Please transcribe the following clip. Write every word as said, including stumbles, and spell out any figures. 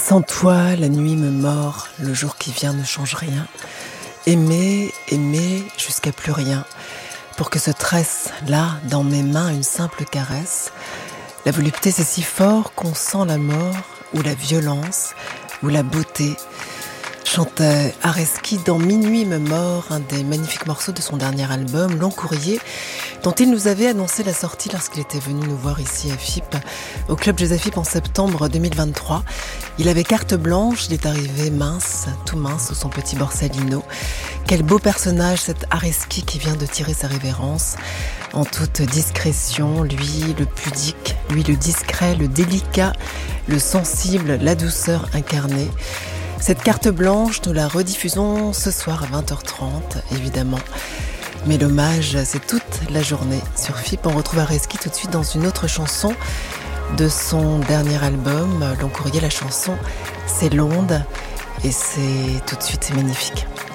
Sans toi, la nuit me mord, le jour qui vient ne change rien. Aimer, aimer jusqu'à plus rien, pour que se tresse là, dans mes mains, une simple caresse. La volupté c'est si fort qu'on sent la mort, ou la violence, ou la beauté. Chantait Areski dans Minuit me mord, un des magnifiques morceaux de son dernier album, Long Courrier, dont il nous avait annoncé la sortie lorsqu'il était venu nous voir ici à F I P, au Club Jazz à F I P en septembre deux mille vingt-trois. Il avait carte blanche, il est arrivé mince, tout mince, sous son petit borsalino. Quel beau personnage cet Areski qui vient de tirer sa révérence. En toute discrétion, lui le pudique, lui le discret, le délicat, le sensible, la douceur incarnée. Cette carte blanche, nous la rediffusons ce soir à vingt heures trente, évidemment. Mais l'hommage, c'est toute la journée sur F I P. On retrouve Areski tout de suite dans une autre chanson de son dernier album, Long Courrier. La chanson, c'est L'Onde, et c'est tout de suite, c'est magnifique.